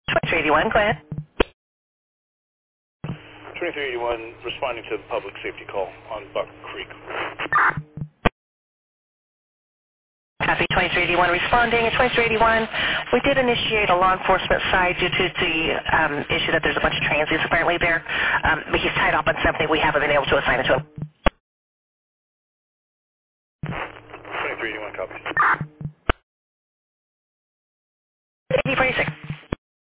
2381, go ahead. 2381, responding to the public safety call on Buck Creek. Copy 2381 responding. At 2381, we did initiate a law enforcement side due to the issue that there's a bunch of transients apparently there. But he's tied up on something. We haven't been able to assign it to him. 2381, copy.